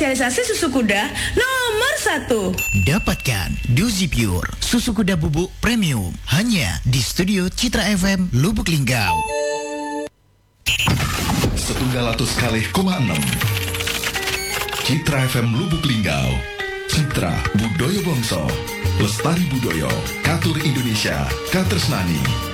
spesialisasi susu kuda nomor 1. Dapatkan Dozi Pure, susu kuda bubuk premium, hanya di Studio Citra FM Lubuk Linggau. 100,6 Citra FM Lubuk Linggau. Citra Budoyo Bongso, Lestari Budoyo, Katur Indonesia, Katresnani.